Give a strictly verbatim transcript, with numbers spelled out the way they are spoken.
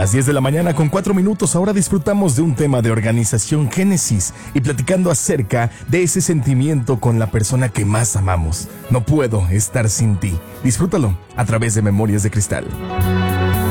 las diez de la mañana con cuatro minutos, ahora disfrutamos de un tema de Organización Génesis y platicando acerca de ese sentimiento con la persona que más amamos. No puedo estar sin ti. Disfrútalo a través de Memorias de Cristal.